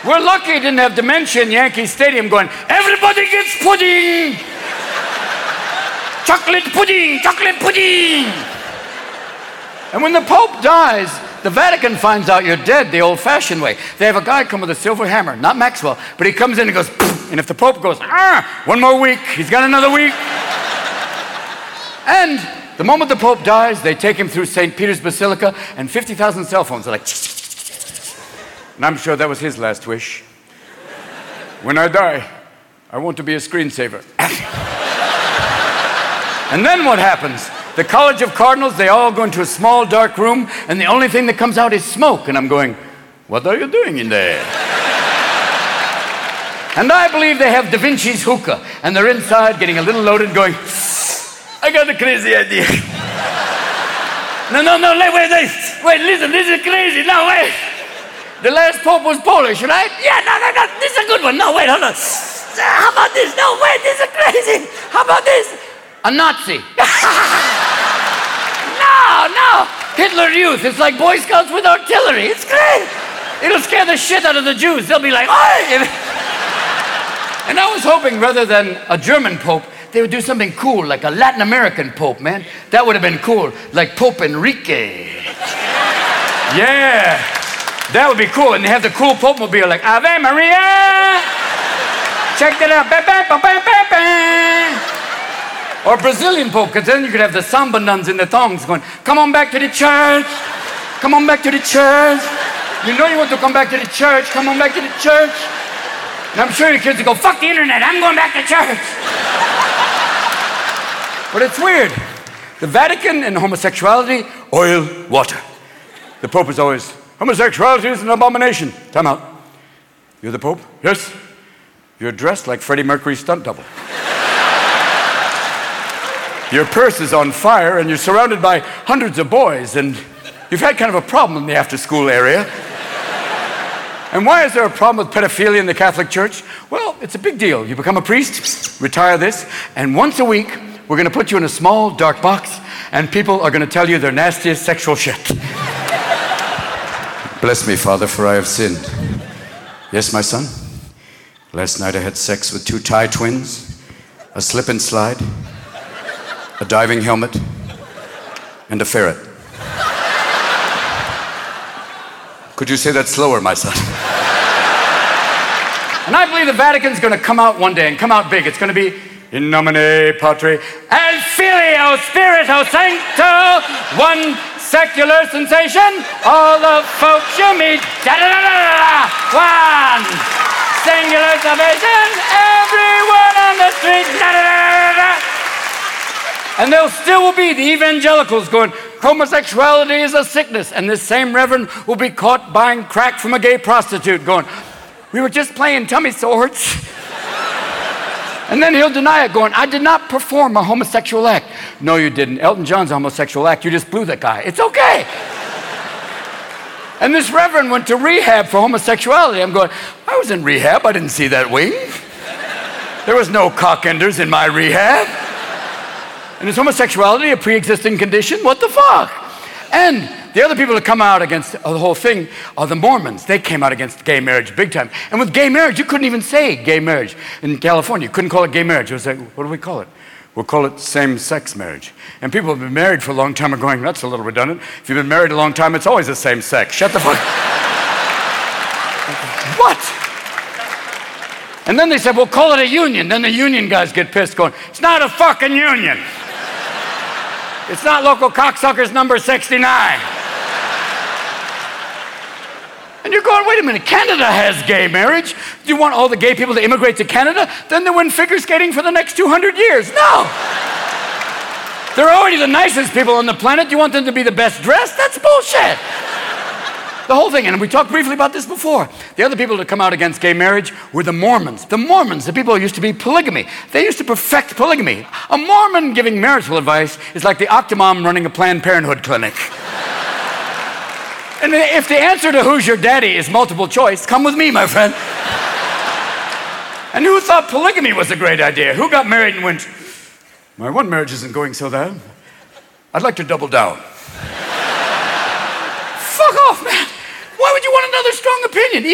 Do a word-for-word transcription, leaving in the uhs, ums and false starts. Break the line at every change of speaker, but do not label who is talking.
We're lucky he didn't have dementia in Yankee Stadium going, everybody gets pudding! Chocolate pudding! Chocolate pudding! And when the Pope dies, the Vatican finds out you're dead the old-fashioned way. They have a guy come with a silver hammer, not Maxwell, but he comes in and goes, poof, and if the Pope goes, ah, one more week, he's got another week. And the moment the Pope dies, they take him through Saint Peter's Basilica, and fifty thousand cell phones are like, and I'm sure that was his last wish. When I die, I want to be a screensaver. And then what happens? The College of Cardinals, they all go into a small dark room, and the only thing that comes out is smoke. And I'm going, what are you doing in there? And I believe they have Da Vinci's hookah, and they're inside getting a little loaded going, I got a crazy idea. no, no, no, wait, wait, wait, wait, listen, this is crazy. No, wait. The last Pope was Polish, right? Yeah, no, no, no, this is a good one. No, wait, hold on. How about this? No, wait, this is crazy. How about this? A Nazi. No, no. Hitler Youth. It's like Boy Scouts with artillery. It's great. It'll scare the shit out of the Jews. They'll be like, oh! And I was hoping rather than a German Pope, they would do something cool, like a Latin American Pope, man. That would have been cool, like Pope Enrique. Yeah, that would be cool. And they have the cool Pope mobile, like Ave Maria. Check that out. Ba, ba, ba, ba, ba, ba. Or Brazilian Pope, because then you could have the samba nuns in the thongs going, come on back to the church. Come on back to the church. You know you want to come back to the church. Come on back to the church. And I'm sure your kids will go, fuck the internet. I'm going back to church. But it's weird. The Vatican and homosexuality, oil, water. The Pope is always, homosexuality is an abomination. Time out. You're the Pope? Yes. You're dressed like Freddie Mercury's stunt double. Your purse is on fire and you're surrounded by hundreds of boys and you've had kind of a problem in the after-school area. And why is there a problem with pedophilia in the Catholic Church? Well, it's a big deal. You become a priest, retire this, and once a week, we're going to put you in a small, dark box, and people are going to tell you their nastiest sexual shit. Bless me, Father, for I have sinned. Yes, my son. Last night I had sex with two Thai twins, a slip and slide, a diving helmet, and a ferret. Could you say that slower, my son? And I believe the Vatican's going to come out one day and come out big. It's going to be in nomine Patri et Filio Spirito Sancto, one secular sensation, all the folks you meet, da da da da da, one singular salvation, everyone on the street, da da da da da. And there still will be the evangelicals going, homosexuality is a sickness. And this same reverend will be caught buying crack from a gay prostitute going, we were just playing tummy swords. And then he'll deny it going, I did not perform a homosexual act. No, you didn't. Elton John's a homosexual act. You just blew that guy. It's okay. And this reverend went to rehab for homosexuality. I'm going, I was in rehab. I didn't see that wing. There was no cockenders in my rehab. And is homosexuality a pre-existing condition? What the fuck? And the other people that come out against the whole thing are the Mormons. They came out against gay marriage big time. And with gay marriage, you couldn't even say gay marriage. In California, you couldn't call it gay marriage. It was like, what do we call it? We'll call it same-sex marriage. And people who have been married for a long time are going, that's a little redundant. If you've been married a long time, it's always the same sex. Shut the fuck up. What? And then they said, we'll call it a union. Then the union guys get pissed going, it's not a fucking union. It's not local cocksuckers number sixty-nine. And you're going, wait a minute, Canada has gay marriage. Do you want all the gay people to immigrate to Canada? Then they win figure skating for the next two hundred years. No. They're already the nicest people on the planet. You want them to be the best dressed? That's bullshit. The whole thing, and we talked briefly about this before. The other people that come out against gay marriage were the Mormons. The Mormons, the people who used to be polygamy. They used to perfect polygamy. A Mormon giving marital advice is like the Octomom running a Planned Parenthood clinic. And if the answer to who's your daddy is multiple choice, come with me, my friend. And who thought polygamy was a great idea? Who got married and went, my one marriage isn't going so bad. I'd like to double down. Fuck off, man. Why would you want another strong opinion?